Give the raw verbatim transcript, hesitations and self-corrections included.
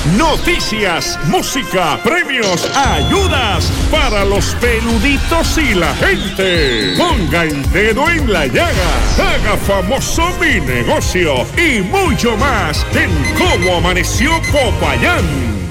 Noticias, música, premios, ayudas para los peluditos y la gente. Ponga el dedo en la llaga, haga famoso mi negocio y mucho más en Cómo Amaneció Popayán.